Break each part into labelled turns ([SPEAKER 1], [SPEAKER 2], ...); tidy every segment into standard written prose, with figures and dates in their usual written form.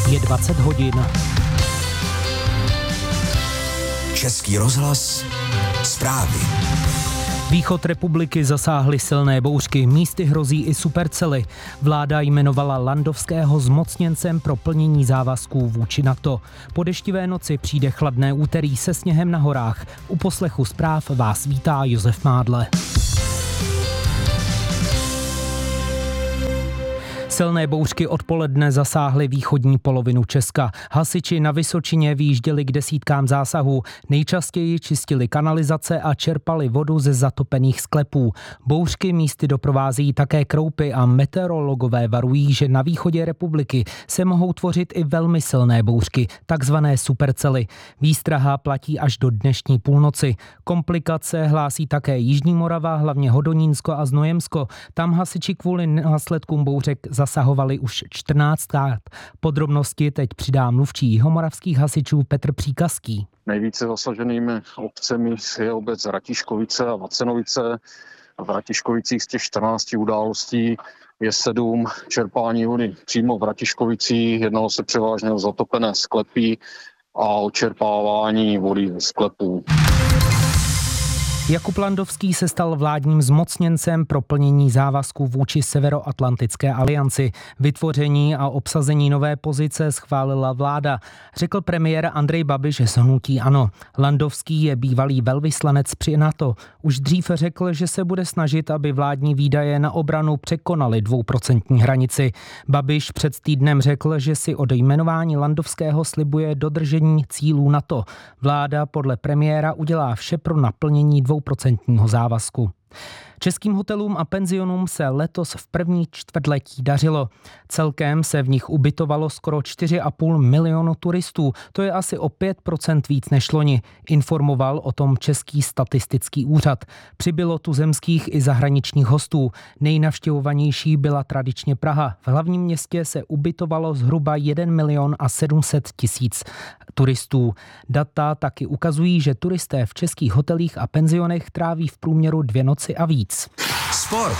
[SPEAKER 1] Je 20 hodin.
[SPEAKER 2] Český rozhlas, zprávy.
[SPEAKER 1] Východ republiky zasáhly silné bouřky, místy hrozí i supercely. Vláda jmenovala Landovského zmocněncem pro plnění závazků vůči NATO. Po deštivé noci přijde chladné úterý se sněhem na horách. U poslechu zpráv vás vítá Josef Mádle. Silné bouřky odpoledne zasáhly východní polovinu Česka. Hasiči na Vysočině vyjížděli k desítkám zásahů. Nejčastěji čistili kanalizace a čerpali vodu ze zatopených sklepů. Bouřky místy doprovází také kroupy a meteorologové varují, že na východě republiky se mohou tvořit i velmi silné bouřky, takzvané supercely. Výstraha platí až do dnešní půlnoci. Komplikace hlásí také Jižní Morava, hlavně Hodonínsko a Znojemsko. Tam hasiči kvůli následkům bouřek zasahovali už 14krát. Podrobnosti teď přidá mluvčí jihomoravských hasičů Petr Příkazký.
[SPEAKER 3] Nejvíce zasaženými obcemi je obec Ratiškovice a Vacenovice. V Ratiškovicích z těch 14 událostí je 7 čerpání vody přímo v Ratiškovicích. Jednalo se převážně o zatopené sklepy a o čerpávání vody ze sklepů.
[SPEAKER 1] Jakub Landovský se stal vládním zmocněncem pro plnění závazků vůči Severoatlantické alianci. Vytvoření a obsazení nové pozice schválila vláda, řekl premiér Andrej Babiš z hnutí ANO. Landovský je bývalý velvyslanec při NATO. Už dřív řekl, že se bude snažit, aby vládní výdaje na obranu překonaly 2% hranici. Babiš před týdnem řekl, že si od jmenování Landovského slibuje dodržení cílů NATO. Vláda podle premiéra udělá vše pro naplnění 2% závazku. Českým hotelům a penzionům se letos v první čtvrtletí dařilo. Celkem se v nich ubytovalo skoro 4,5 milionu turistů. To je asi o 5% víc než loni, informoval o tom Český statistický úřad. Přibylo tuzemských i zahraničních hostů. Nejnavštěvovanější byla tradičně Praha. V hlavním městě se ubytovalo zhruba 1 700 000 turistů. Data taky ukazují, že turisté v českých hotelích a penzionech tráví v průměru 2 noci a víc.
[SPEAKER 2] Sport.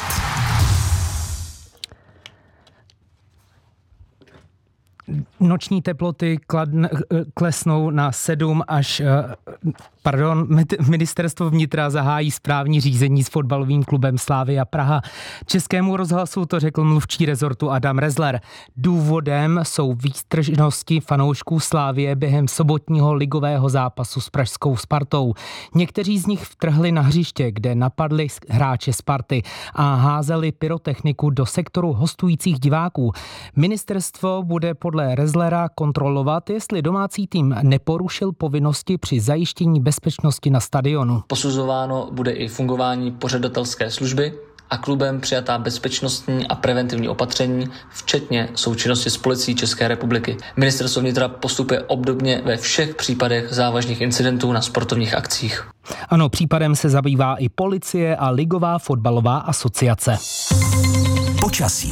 [SPEAKER 1] Noční teploty klesnou na 7 až... Ministerstvo vnitra zahájí správní řízení s fotbalovým klubem Slavia Praha. Českému rozhlasu to řekl mluvčí rezortu Adam Rezler. Důvodem jsou výtržnosti fanoušků Slavie během sobotního ligového zápasu s pražskou Spartou. Někteří z nich vtrhli na hřiště, kde napadli hráče Sparty a házeli pyrotechniku do sektoru hostujících diváků. Ministerstvo bude podle Rezlera kontrolovat, jestli domácí tým neporušil povinnosti při zajištění bezpečnosti na stadionu.
[SPEAKER 4] Posuzováno bude i fungování pořadatelské služby a klubem přijatá bezpečnostní a preventivní opatření, včetně součinnosti s policií České republiky. Ministerstvo vnitra postupuje obdobně ve všech případech závažných incidentů na sportovních akcích.
[SPEAKER 1] Ano, případem se zabývá i policie a Ligová fotbalová asociace.
[SPEAKER 2] Počasí.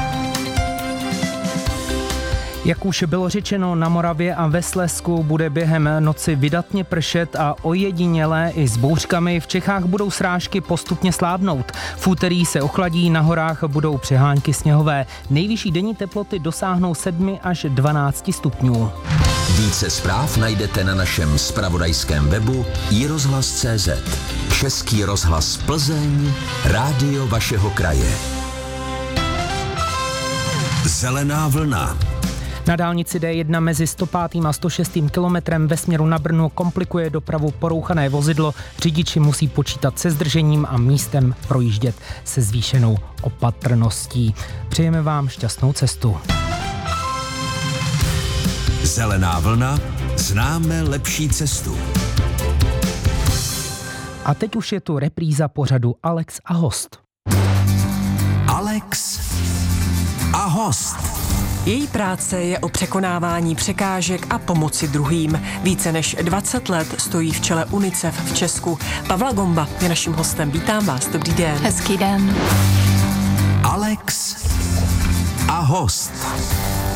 [SPEAKER 1] Jak už bylo řečeno, na Moravě a ve Slezsku bude během noci vydatně pršet a ojedinělé i s bouřkami. V Čechách budou srážky postupně slábnout. V úterý se ochladí, na horách budou přehánky sněhové. Nejvyšší denní teploty dosáhnou 7 až 12 stupňů.
[SPEAKER 2] Více zpráv najdete na našem zpravodajském webu iRozhlas.cz. Český rozhlas Plzeň, rádio vašeho kraje. Zelená vlna.
[SPEAKER 1] Na dálnici D1 mezi 105. a 106. kilometrem ve směru na Brno komplikuje dopravu porouchané vozidlo. Řidiči musí počítat se zdržením a místem projíždět se zvýšenou opatrností. Přejeme vám šťastnou cestu.
[SPEAKER 2] Zelená vlna, známe lepší cestu.
[SPEAKER 1] A teď už je tu repríza pořadu Alex a host.
[SPEAKER 2] Alex a host.
[SPEAKER 5] Její práce je o překonávání překážek a pomoci druhým. Více než 20 let stojí v čele UNICEF v Česku. Pavla Gomba je naším hostem. Vítám vás, dobrý den.
[SPEAKER 6] Hezký den.
[SPEAKER 2] Alex a host.